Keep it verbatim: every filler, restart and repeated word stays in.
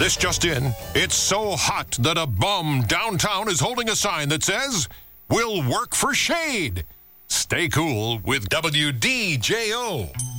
This just in, it's so hot that a bum downtown is holding a sign that says, "We'll work for shade." Stay cool with W D J O.